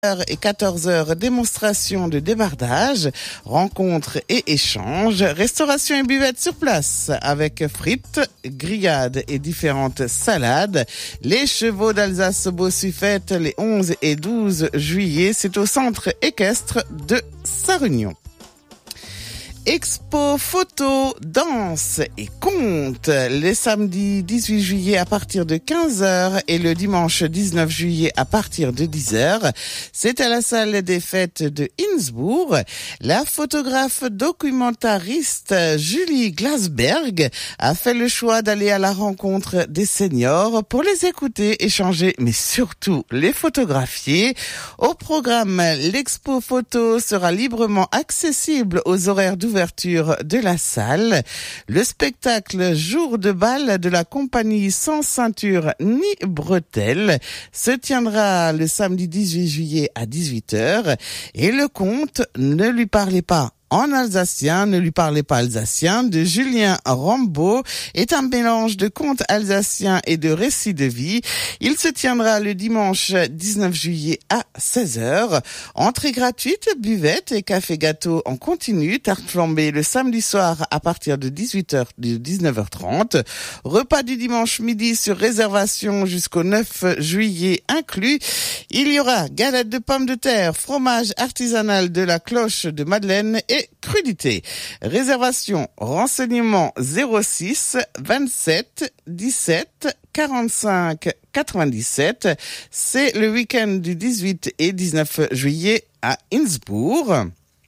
Et 14h, démonstration de débardage, rencontres et échanges, restauration et buvette sur place avec frites, grillades et différentes salades. Les chevaux d'Alsace Bossuet les 11 et 12 juillet, c'est au centre équestre de Sarre-Union. Expo photo, danse et contes les samedis 18 juillet à partir de 15h et le dimanche 19 juillet à partir de 10h. C'est à la salle des fêtes de Innsbruck. La photographe documentariste Julie Glasberg a fait le choix d'aller à la rencontre des seniors pour les écouter, échanger, mais surtout les photographier. Au programme, l'expo photo sera librement accessible aux horaires d'ouverture de la salle. Le spectacle Jour de bal de la compagnie Sans ceinture ni bretelles se tiendra le samedi 18 juillet à 18h et le conte Ne lui parlez pas en alsacien, ne lui parlez pas alsacien de Julien Rambaud est un mélange de contes alsaciens et de récits de vie. Il se tiendra le dimanche 19 juillet à 16h. Entrée gratuite, buvette et café gâteau en continu, tarte flambée le samedi soir à partir de 18h, de 19h30. Repas du dimanche midi sur réservation jusqu'au 9 juillet inclus. Il y aura galette de pommes de terre, fromage artisanal de la Cloche de Madeleine et crudité. Réservation, renseignement 06 27 17 45 97. C'est le week-end du 18 et 19 juillet à Innsbruck.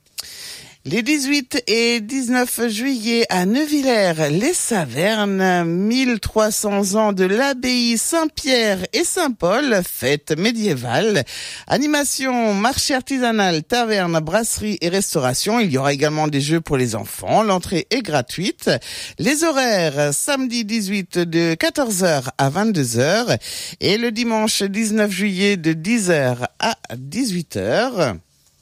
Les 18 et 19 juillet à Neuvillers-les-Savernes, 1300 ans de l'abbaye Saint-Pierre et Saint-Paul, fête médiévale, animation, marché artisanal, taverne, brasserie et restauration. Il y aura également des jeux pour les enfants. L'entrée est gratuite. Les horaires, samedi 18 de 14h à 22h et le dimanche 19 juillet de 10h à 18h.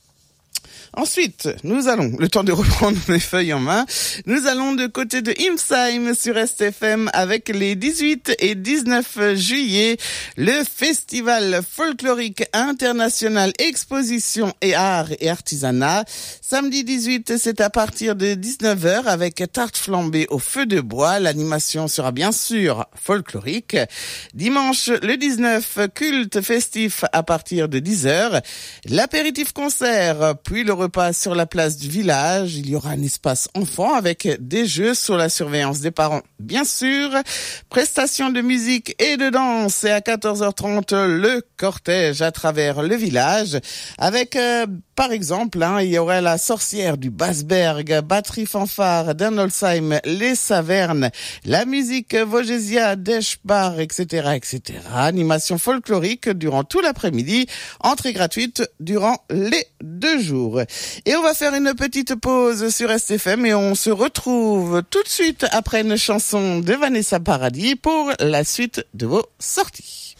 Ensuite, nous allons, le temps de reprendre mes feuilles en main, nous allons de côté de Imsheim sur STFM avec les 18 et 19 juillet, le festival folklorique international exposition et art et artisanat. Samedi 18, c'est à partir de 19h avec tarte flambée au feu de bois. L'animation sera bien sûr folklorique. Dimanche, le 19, culte festif à partir de 10h. L'apéritif concert, puis le repas sur la place du village. Il y aura un espace enfant avec des jeux sous la surveillance des parents, bien sûr. Prestation de musique et de danse. Et à 14h30, le cortège à travers le village. Avec, par exemple, il y aurait la sorcière du Basberg, batterie fanfare d'Ernolsheim, les Savernes, la musique Vogésia, Deschbar, etc., etc. Animation folklorique durant tout l'après-midi. Entrée gratuite durant les 2 jours. Et on va faire une petite pause sur STFM et on se retrouve tout de suite après une chanson de Vanessa Paradis pour la suite de vos sorties.